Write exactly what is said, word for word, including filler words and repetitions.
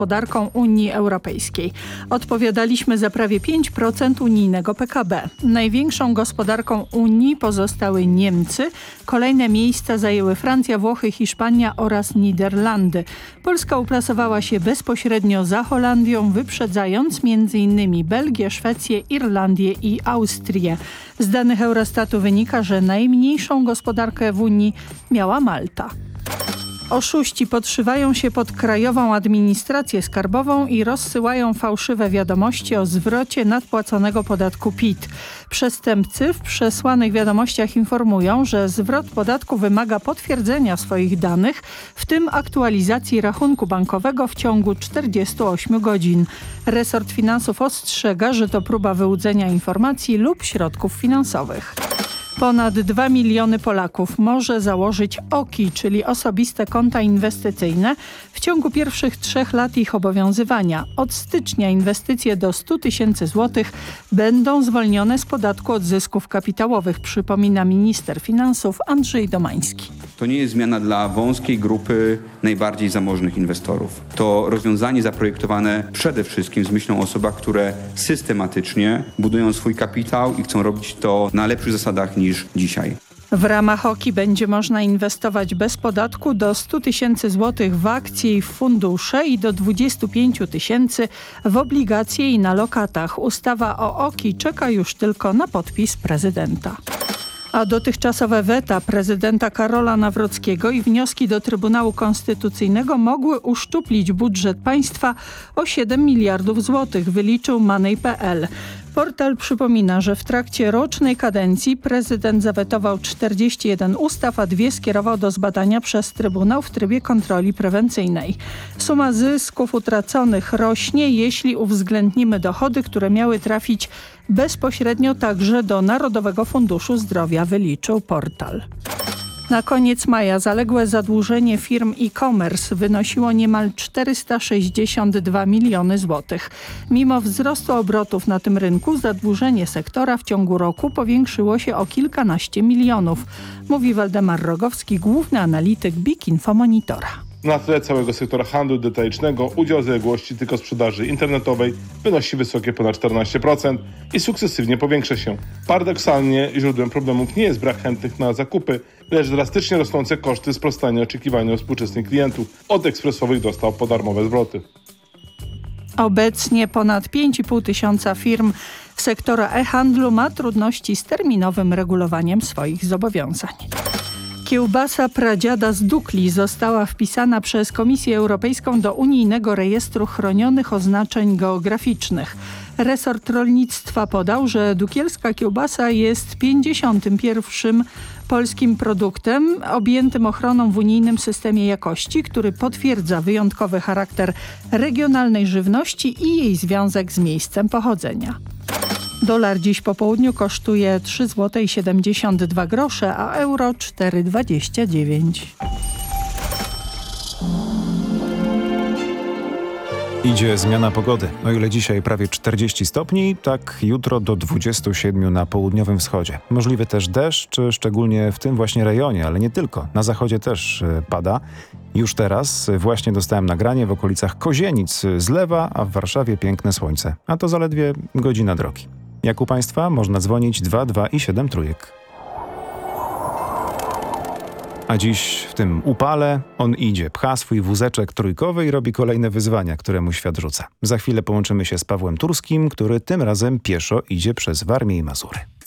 gospodarką Unii Europejskiej. Odpowiadaliśmy za prawie pięć procent unijnego P K B. Największą gospodarką Unii pozostały Niemcy. Kolejne miejsca zajęły Francja, Włochy, Hiszpania oraz Niderlandy. Polska uplasowała się bezpośrednio za Holandią, wyprzedzając między innymi Belgię, Szwecję, Irlandię i Austrię. Z danych Eurostatu wynika, że najmniejszą gospodarkę w Unii miała Malta. Oszuści podszywają się pod Krajową Administrację Skarbową i rozsyłają fałszywe wiadomości o zwrocie nadpłaconego podatku P I T. Przestępcy w przesłanych wiadomościach informują, że zwrot podatku wymaga potwierdzenia swoich danych, w tym aktualizacji rachunku bankowego w ciągu czterdziestu ośmiu godzin. Resort Finansów ostrzega, że to próba wyłudzenia informacji lub środków finansowych. Ponad dwa miliony Polaków może założyć O K I, czyli osobiste konta inwestycyjne, w ciągu pierwszych trzech lat ich obowiązywania. Od stycznia inwestycje do stu tysięcy złotych będą zwolnione z podatku od zysków kapitałowych, przypomina minister finansów Andrzej Domański. To nie jest zmiana dla wąskiej grupy najbardziej zamożnych inwestorów. To rozwiązanie zaprojektowane przede wszystkim z myślą o osobach, które systematycznie budują swój kapitał i chcą robić to na lepszych zasadach niż dzisiaj. W ramach O K I będzie można inwestować bez podatku do stu tysięcy złotych w akcje i w fundusze i do dwudziestu pięciu tysięcy w obligacje i na lokatach. Ustawa o O K I czeka już tylko na podpis prezydenta. A dotychczasowe weta prezydenta Karola Nawrockiego i wnioski do Trybunału Konstytucyjnego mogły uszczuplić budżet państwa o siedem miliardów złotych, wyliczył Money kropka p l. Portal przypomina, że w trakcie rocznej kadencji prezydent zawetował czterdzieści jeden ustaw, a dwie skierował do zbadania przez Trybunał w trybie kontroli prewencyjnej. Suma zysków utraconych rośnie, jeśli uwzględnimy dochody, które miały trafić bezpośrednio także do Narodowego Funduszu Zdrowia, wyliczył portal. Na koniec maja zaległe zadłużenie firm e-commerce wynosiło niemal czterysta sześćdziesiąt dwa miliony złotych. Mimo wzrostu obrotów na tym rynku zadłużenie sektora w ciągu roku powiększyło się o kilkanaście milionów, mówi Waldemar Rogowski, główny analityk B I K Info Monitora. Na tle całego sektora handlu detalicznego udział zaległości tylko sprzedaży internetowej wynosi wysokie ponad czternaście procent i sukcesywnie powiększa się. Paradoksalnie źródłem problemów nie jest brak chętnych na zakupy, lecz drastycznie rosnące koszty sprostania oczekiwaniom współczesnych klientów od ekspresowych dostaw po darmowe zwroty. Obecnie ponad pięć i pół tysiąca firm sektora e-handlu ma trudności z terminowym regulowaniem swoich zobowiązań. Kiełbasa pradziada z Dukli została wpisana przez Komisję Europejską do Unijnego Rejestru Chronionych Oznaczeń Geograficznych. Resort rolnictwa podał, że dukielska kiełbasa jest pięćdziesiątym pierwszym polskim produktem objętym ochroną w unijnym systemie jakości, który potwierdza wyjątkowy charakter regionalnej żywności i jej związek z miejscem pochodzenia. Dolar dziś po południu kosztuje trzy złote siedemdziesiąt dwa grosze, a euro cztery dwadzieścia dziewięć. Idzie zmiana pogody. O ile dzisiaj prawie czterdzieści stopni, tak jutro do dwudziestu siedmiu na południowym wschodzie. Możliwy też deszcz, szczególnie w tym właśnie rejonie, ale nie tylko. Na zachodzie też pada. Już teraz właśnie dostałem nagranie w okolicach Kozienic. Zlewa, a w Warszawie piękne słońce. A to zaledwie godzina drogi. Jak u Państwa? Można dzwonić dwa dwa i siedem trójek. A dziś w tym upale on idzie, pcha swój wózeczek trójkowy i robi kolejne wyzwania, które mu świat rzuca. Za chwilę połączymy się z Pawłem Turskim, który tym razem pieszo idzie przez Warmię i Mazury.